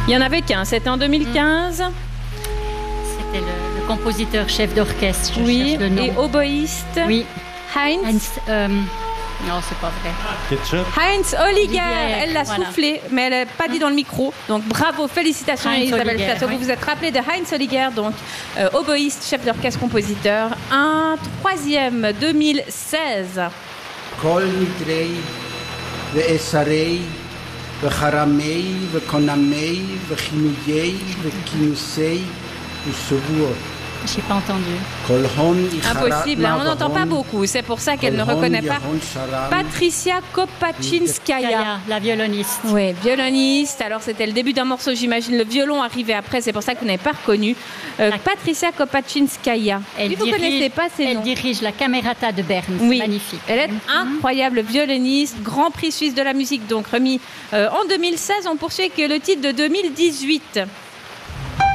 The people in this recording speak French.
Il n'y en avait qu'un, c'était en 2015. C'était le compositeur chef d'orchestre, je Oui, cherche le nom. et oboïste. Oui, Heinz. Non, c'est pas vrai. Ketchup. Heinz Holliger, Holliger, elle l'a voilà. soufflé, mais elle n'a pas dit dans le micro. Donc bravo, félicitations Heinz Isabelle Holliger, Flasso. oui. Vous vous êtes rappelé de Heinz Holliger, donc oboïste, chef d'orchestre, compositeur. Un troisième, 2016. כל נדרי ואסרי וחרמי וקונמי וכינויי וכינוסי ושבועות. J'ai pas entendu. כל הון יחרט Impossible, hein, on n'entend pas והון, beaucoup. C'est pour ça qu'elle ne כל הון reconnaît pas. יהון שרם. Patricia Kopachinskaya. Kaya, la violoniste. Oui, violoniste. Alors, c'était le début d'un morceau, j'imagine. Le violon arrivait après, c'est pour ça que vous n'avez pas reconnu. Patricia Kopachinskaya. Elle Vous ne connaissez pas ces elle noms. dirige la Camerata de Berne. Oui, Magnifique. elle est incroyable violoniste, Grand Prix suisse de la musique, donc remis en 2016. On poursuit avec le titre de 2018.